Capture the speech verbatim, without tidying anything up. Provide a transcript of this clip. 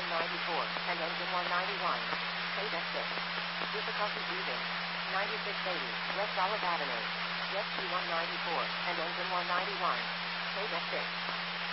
one ninety-four, and engine one ninety-one. Save F six. Difficulty breathing. ninety-six eighty, West Olive Avenue. Jet T one ninety-four, and engine one ninety-one. Save F six.